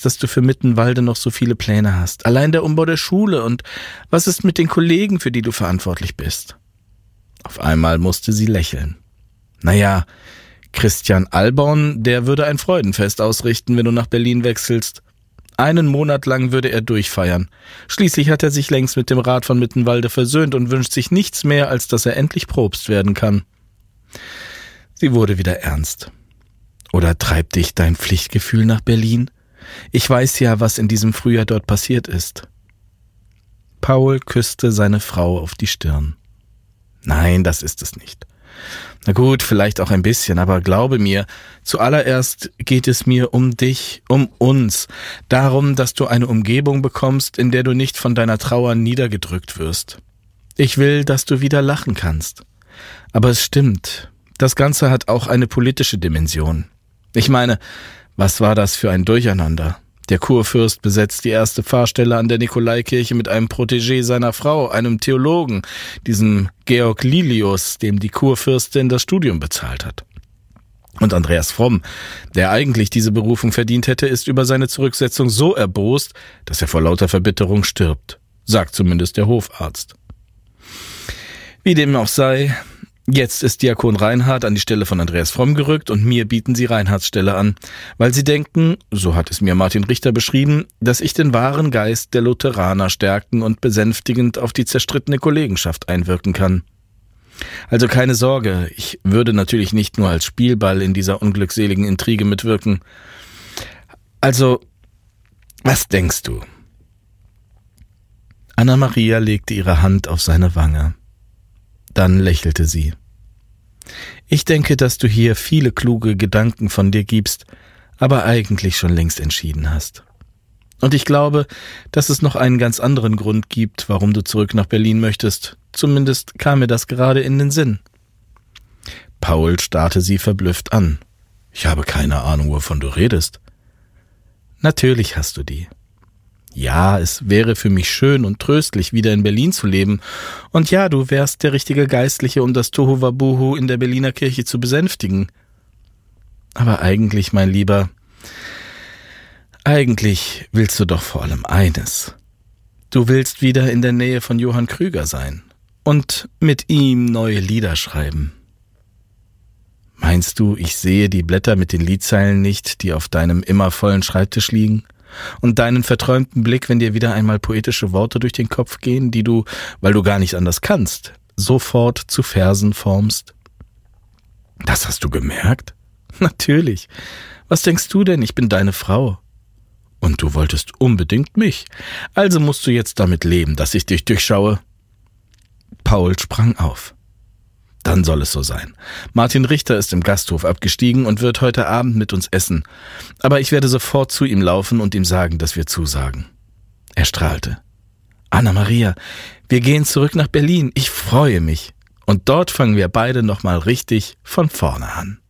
dass du für Mittenwalde noch so viele Pläne hast. Allein der Umbau der Schule und was ist mit den Kollegen, für die du verantwortlich bist? Auf einmal musste sie lächeln. Naja, Christian Alborn, der würde ein Freudenfest ausrichten, wenn du nach Berlin wechselst. 1 Monat lang würde er durchfeiern. Schließlich hat er sich längst mit dem Rat von Mittenwalde versöhnt und wünscht sich nichts mehr, als dass er endlich Propst werden kann. Sie wurde wieder ernst. Oder treibt dich dein Pflichtgefühl nach Berlin? Ich weiß ja, was in diesem Frühjahr dort passiert ist. Paul küsste seine Frau auf die Stirn. Nein, das ist es nicht. Na gut, vielleicht auch ein bisschen, aber glaube mir, zuallererst geht es mir um dich, um uns, darum, dass du eine Umgebung bekommst, in der du nicht von deiner Trauer niedergedrückt wirst. Ich will, dass du wieder lachen kannst. Aber es stimmt, das Ganze hat auch eine politische Dimension. Ich meine, was war das für ein Durcheinander? Der Kurfürst besetzt die erste Pfarrstelle an der Nikolaikirche mit einem Protégé seiner Frau, einem Theologen, diesem Georg Lilius, dem die Kurfürstin das Studium bezahlt hat. Und Andreas Fromm, der eigentlich diese Berufung verdient hätte, ist über seine Zurücksetzung so erbost, dass er vor lauter Verbitterung stirbt, sagt zumindest der Hofarzt. Wie dem auch sei, jetzt ist Diakon Reinhard an die Stelle von Andreas Fromm gerückt und mir bieten sie Reinhards Stelle an, weil sie denken, so hat es mir Martin Richter beschrieben, dass ich den wahren Geist der Lutheraner stärken und besänftigend auf die zerstrittene Kollegenschaft einwirken kann. Also keine Sorge, ich würde natürlich nicht nur als Spielball in dieser unglückseligen Intrige mitwirken. Also, was denkst du? Anna-Maria legte ihre Hand auf seine Wange. Dann lächelte sie. Ich denke, dass du hier viele kluge Gedanken von dir gibst, aber eigentlich schon längst entschieden hast. Und ich glaube, dass es noch einen ganz anderen Grund gibt, warum du zurück nach Berlin möchtest. Zumindest kam mir das gerade in den Sinn. Paul starrte sie verblüfft an. Ich habe keine Ahnung, wovon du redest. Natürlich hast du die. Ja, es wäre für mich schön und tröstlich, wieder in Berlin zu leben. Und ja, du wärst der richtige Geistliche, um das Tohuwabohu in der Berliner Kirche zu besänftigen. Aber eigentlich, mein Lieber, eigentlich willst du doch vor allem eines. Du willst wieder in der Nähe von Johann Krüger sein und mit ihm neue Lieder schreiben. Meinst du, ich sehe die Blätter mit den Liedzeilen nicht, die auf deinem immer vollen Schreibtisch liegen? Und deinen verträumten Blick, wenn dir wieder einmal poetische Worte durch den Kopf gehen, die du, weil du gar nicht anders kannst, sofort zu Versen formst? Das hast du gemerkt? Natürlich. Was denkst du denn? Ich bin deine Frau. Und du wolltest unbedingt mich. Also musst du jetzt damit leben, dass ich dich durchschaue. Paul sprang auf. Dann soll es so sein. Martin Richter ist im Gasthof abgestiegen und wird heute Abend mit uns essen. Aber ich werde sofort zu ihm laufen und ihm sagen, dass wir zusagen. Er strahlte. Anna-Maria, wir gehen zurück nach Berlin. Ich freue mich. Und dort fangen wir beide nochmal richtig von vorne an.